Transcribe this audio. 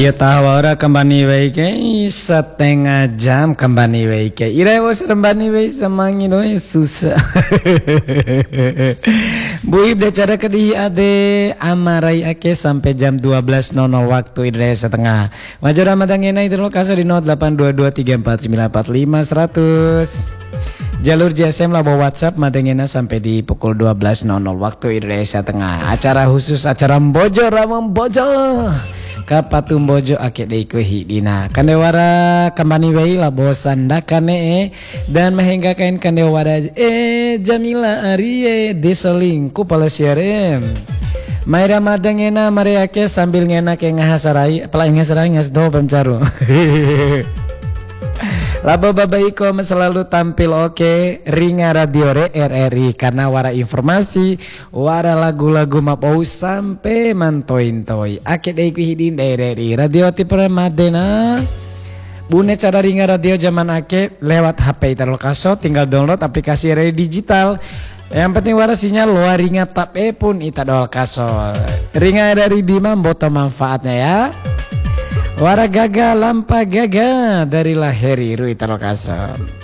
Ya tahu ora kembali wae setengah jam kembali wae ira wis rembani wae semangi doe susah. Bu Ibda cara kedih ade amarai ake sampai jam 12.00 waktu Indonesia Tengah. Wajar Ramadan ngena itu kaso di 082234954100. Jalur GSM labo WhatsApp madengena sampai di pukul 12.00 waktu Indonesia Tengah. Acara khusus acara Mbojo Ramon Bojo. Kapatum bojo ake deiku hidina kandewara kembali wei la bosan dakane dan mahengga kain kandewara Jamila Arie deseling ku palasiarem Maira madangena mariake sambil ngena ke ngahasarai pelaing ngasarai ngasdo pemcaru. Labo babaiko selalu tampil oke Ringa Radio RRI karena wara informasi wara lagu-lagu mapau sampai mantoin-toy ake deiku hidin RRI radio tipe madena bune cara Ringa Radio zaman ake lewat HP terlokaso tinggal download aplikasi radio digital. Yang penting wara sinyal luar Ringa tape pun ita doal kaso Ringa dari Bima boto manfaatnya ya. Wara gaga lampa gaga dari lahir iru ita lokasam.